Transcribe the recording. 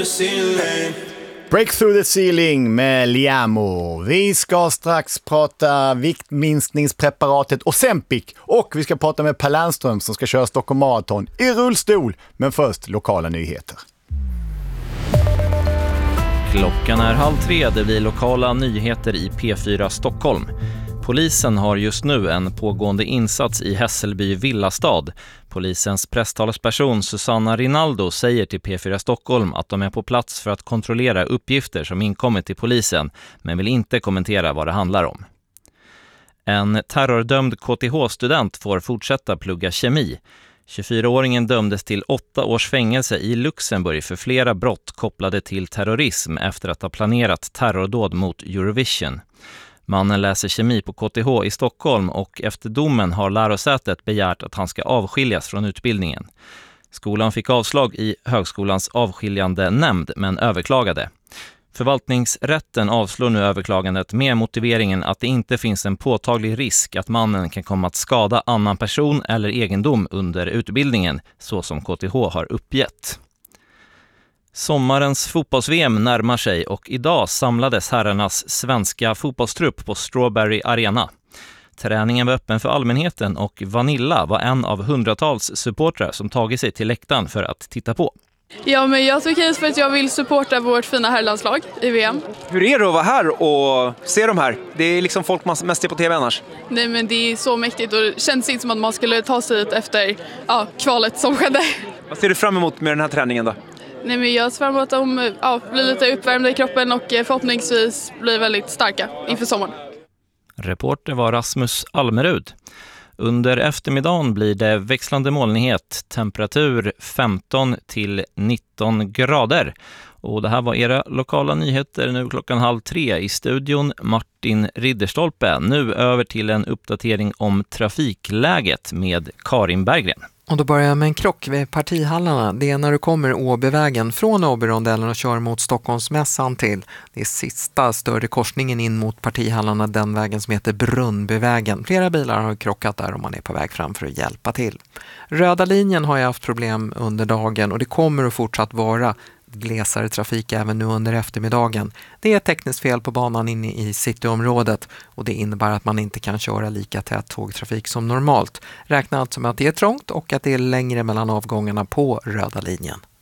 the ceiling. Break through the ceiling med Liamo. Vi ska strax prata viktminskningspreparatet Ozempic och vi ska prata med Per Lernström som ska köra Stockholm Marathon i rullstol. Men först lokala nyheter. Klockan är 2:30, det blir lokala nyheter i P4 Stockholm. Polisen har just nu en pågående insats i Hässelby villastad. Polisens presstalesperson Susanna Rinaldo säger till P4 Stockholm att de är på plats för att kontrollera uppgifter som inkommit till polisen, men vill inte kommentera vad det handlar om. En terrordömd KTH-student får fortsätta plugga kemi. 24-åringen dömdes till 8 års fängelse i Luxemburg för flera brott kopplade till terrorism efter att ha planerat terrordåd mot Eurovision. Mannen läser kemi på KTH i Stockholm och efter domen har lärosätet begärt att han ska avskiljas från utbildningen. Skolan fick avslag i högskolans avskiljande nämnd men överklagade. Förvaltningsrätten avslår nu överklagandet med motiveringen att det inte finns en påtaglig risk att mannen kan komma att skada annan person eller egendom under utbildningen, så som KTH har uppgett. Sommarens fotbolls-VM närmar sig och idag samlades herrarnas svenska fotbollstrupp på Strawberry Arena. Träningen var öppen för allmänheten och Vanilla var en av hundratals supportrar som tagit sig till läktaren för att titta på. Ja, men jag tog hit för att jag vill supporta vårt fina herrlandslag i VM. Hur är det att vara här och se de här? Det är liksom folk man mest ser på tv annars. Nej, men det är så mäktigt och det känns inte som att man skulle ta sig hit efter kvalet som skedde. Vad ser du fram emot med den här träningen då? Nej, men jag ser fram emot att de blir lite uppvärmda i kroppen och förhoppningsvis blir väldigt starka inför sommaren. Reporter var Rasmus Almerud. Under eftermiddagen blir det växlande molnighet, temperatur 15 till 19 grader. Och det här var era lokala nyheter nu klockan 2:30 i studion. Martin Ridderstolpe. Nu över till en uppdatering om trafikläget med Karin Berggren. Och då börjar jag med en krock vid partihallarna. Det är när du kommer Åbyvägen från Åbyrondellen och kör mot Stockholmsmässan till. Det är sista större korsningen in mot partihallarna, den vägen som heter Brunnbyvägen. Flera bilar har krockat där om man är på väg fram för att hjälpa till. Röda linjen har jag haft problem under dagen och det kommer att fortsatt vara glesare trafik även nu under eftermiddagen. Det är tekniskt fel på banan inne i cityområdet och det innebär att man inte kan köra lika tät tågtrafik som normalt. Räkna alltså med att det är trångt och att det är längre mellan avgångarna på röda linjen.